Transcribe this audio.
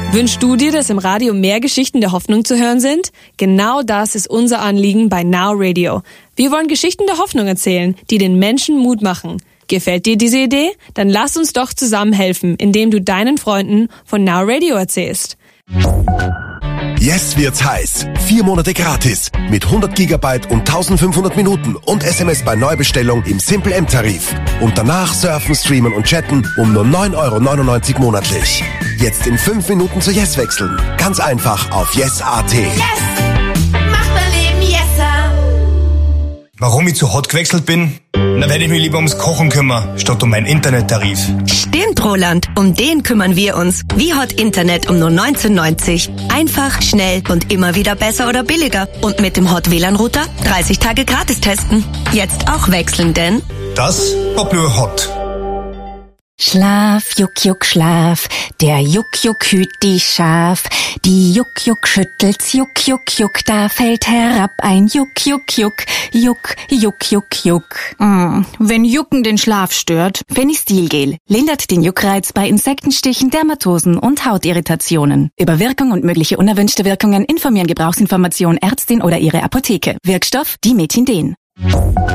Wünschst du dir, dass im Radio mehr Geschichten der Hoffnung zu hören sind? Genau das ist unser Anliegen bei Now Radio. Wir wollen Geschichten der Hoffnung erzählen, die den Menschen Mut machen. Gefällt dir diese Idee? Dann lass uns doch zusammen helfen, indem du deinen Freunden von Now Radio erzählst. Jetzt wird's heiß. 4 Monate gratis. Mit 100 Gigabyte und 1500 Minuten und SMS bei Neubestellung im Simple M-Tarif. Und danach surfen, streamen und chatten um nur 9,99 € monatlich. Jetzt in 5 Minuten zu Yes wechseln. Ganz einfach auf yes.at. Yes! Macht mein Leben yesser! Warum ich zu Hot gewechselt bin? Da werde ich mich lieber ums Kochen kümmern, statt um meinen Internettarif. Stimmt, Roland. Um den kümmern wir uns. Wie Hot Internet um nur 19,90. Einfach, schnell und immer wieder besser oder billiger. Und mit dem Hot WLAN-Router 30 Tage gratis testen. Jetzt auch wechseln, denn... Das war nur Hot. Schlaf, Juck, Juck, Schlaf, der Juck, Juck hüt die Schaf. Die Juck, Juck schüttelt's, Juck, Juck, Juck, da fällt herab ein Juck, Juck, Juck, Juck, Juck, Juck, Juck. Wenn Jucken den Schlaf stört. Fenistilgel lindert den Juckreiz bei Insektenstichen, Dermatosen und Hautirritationen. Über Wirkung und mögliche unerwünschte Wirkungen informieren Gebrauchsinformation Ärztin oder ihre Apotheke. Wirkstoff Dimetindin.